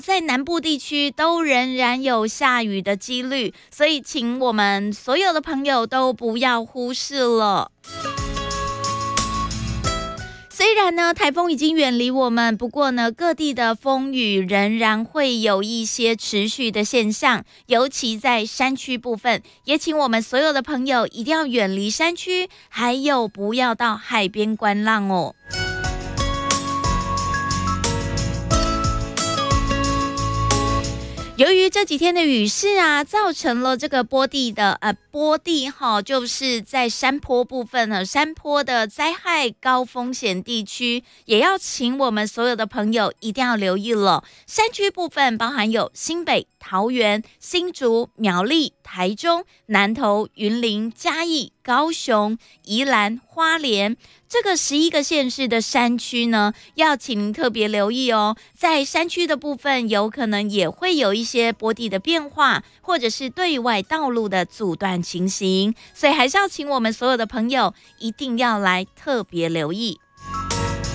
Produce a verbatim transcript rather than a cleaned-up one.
在南部地区都仍然有下雨的几率，所以请我们所有的朋友都不要忽视了。虽然呢，台风已经远离我们，不过呢，各地的风雨仍然会有一些持续的现象，尤其在山区部分，也请我们所有的朋友一定要远离山区，还有不要到海边观浪哦。由于这几天的雨势啊，造成了这个坡地的呃坡地哈，就是在山坡部分呢，山坡的灾害高风险地区，也要请我们所有的朋友一定要留意了。山区部分包含有新北、桃园、新竹、苗栗、台中、南投、云林、嘉义、高雄、宜兰、花莲。这个十一个县市的山区呢，要请您特别留意哦。在山区的部分，有可能也会有一些坡地的变化，或者是对外道路的阻断情形，所以还是要请我们所有的朋友一定要来特别留意。